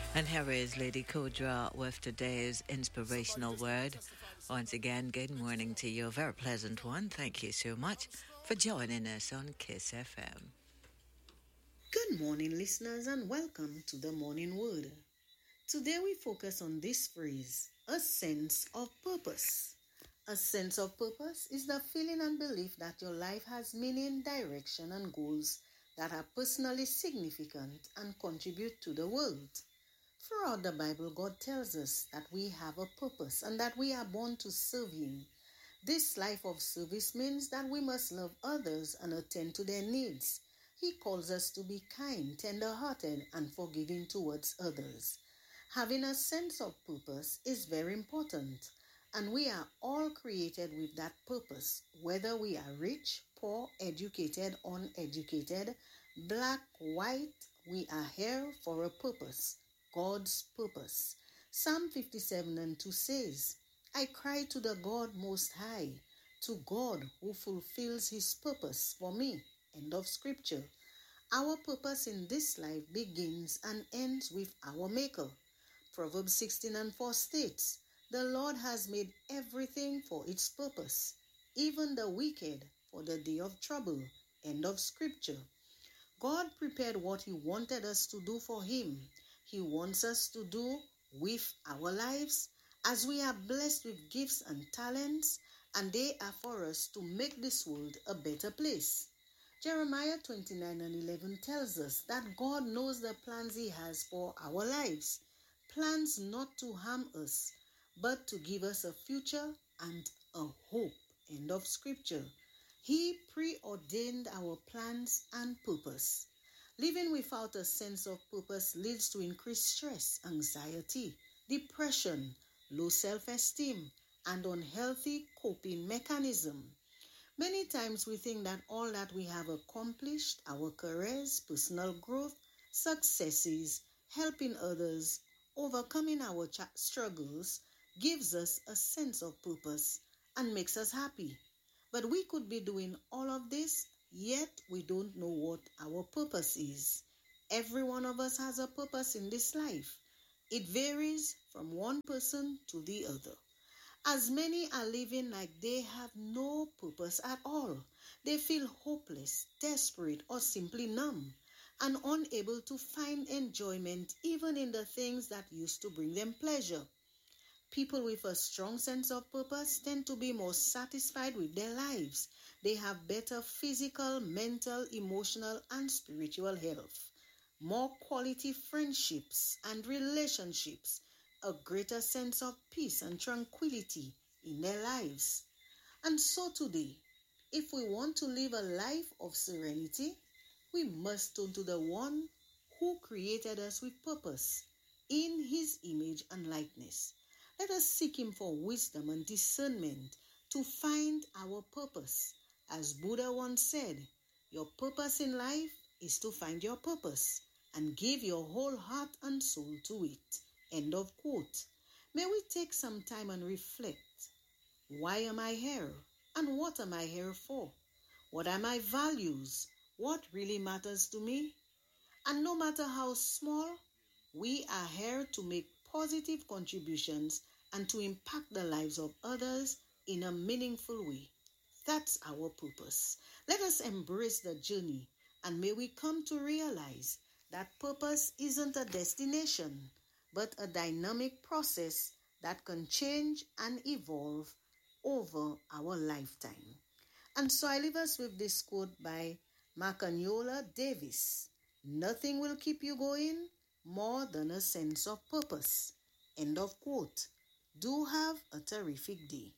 And here is Lady Kodra with today's inspirational word. Once again, good morning to you. A very pleasant one. Thank you so much for joining us on Kiss FM. Good morning, listeners, and welcome to the Morning Word. Today we focus on this phrase, a sense of purpose. A sense of purpose is the feeling and belief that your life has meaning, direction, and goals that are personally significant and contribute to the world. Throughout the Bible, God tells us that we have a purpose and that we are born to serve Him. This life of service means that we must love others and attend to their needs. He calls us to be kind, tender-hearted, and forgiving towards others. Having a sense of purpose is very important, and we are all created with that purpose, whether we are rich, poor, educated, uneducated, black, white, we are here for a purpose, God's purpose. Psalm 57:2 says, I cry to the God Most High, to God who fulfills His purpose for me. End of scripture. Our purpose in this life begins and ends with our Maker. Proverbs 16:4 states, the Lord has made everything for its purpose, even the wicked for the day of trouble. End of scripture. God prepared what He wanted us to do for Him. He wants us to do with our lives as we are blessed with gifts and talents, and they are for us to make this world a better place. Jeremiah 29:11 tells us that God knows the plans He has for our lives. Plans not to harm us, but to give us a future and a hope. End of scripture. He preordained our plans and purpose. Living without a sense of purpose leads to increased stress, anxiety, depression, low self-esteem, and unhealthy coping mechanism. Many times we think that all that we have accomplished, our careers, personal growth, successes, helping others, overcoming our struggles, gives us a sense of purpose and makes us happy. But we could be doing all of this, yet we don't know what our purpose is. Every one of us has a purpose in this life. It varies from one person to the other. As many are living like they have no purpose at all. They feel hopeless, desperate, or simply numb, and unable to find enjoyment even in the things that used to bring them pleasure. People with a strong sense of purpose tend to be more satisfied with their lives. They have better physical, mental, emotional, and spiritual health, more quality friendships and relationships, a greater sense of peace and tranquility in their lives. And so today, if we want to live a life of serenity, we must turn to the one who created us with purpose in His image and likeness. Let us seek Him for wisdom and discernment to find our purpose. As Buddha once said, your purpose in life is to find your purpose and give your whole heart and soul to it. End of quote. May we take some time and reflect. Why am I here? And what am I here for? What are my values? What really matters to me? And no matter how small, we are here to make positive contributions and to impact the lives of others in a meaningful way. That's our purpose. Let us embrace the journey, and may we come to realize that purpose isn't a destination, but a dynamic process that can change and evolve over our lifetime. And so I leave us with this quote by Macaniola Davis. Nothing will keep you going more than a sense of purpose. End of quote. Do have a terrific day.